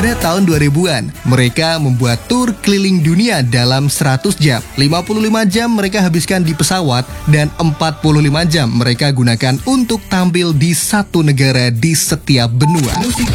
Pada tahun 2000-an, mereka membuat tur keliling dunia dalam 100 jam. 55 jam mereka habiskan di pesawat dan 45 jam mereka gunakan untuk tampil di satu negara di setiap benua. Musik